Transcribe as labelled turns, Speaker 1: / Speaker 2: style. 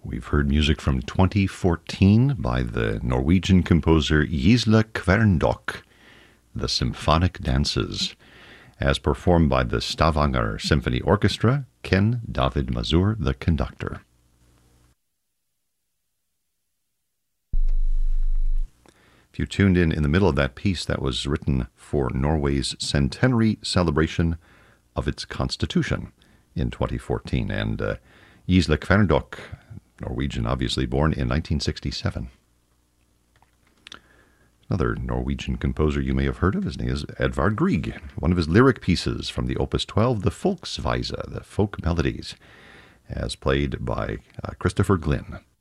Speaker 1: We've heard music from 2014 by the Norwegian composer Gisle Kværndok, The Symphonic Dances, as performed by the Stavanger Symphony Orchestra, Ken David Mazur, the conductor. If you tuned in the middle of that piece, that was written for Norway's centenary celebration of its constitution in 2014. And Gisle Kværndok, Norwegian, obviously born in 1967. Another Norwegian composer you may have heard of, his name is Edvard Grieg. One of his lyric pieces from the Opus 12, the Folksvise, the folk melodies, as played by Christopher Glynn.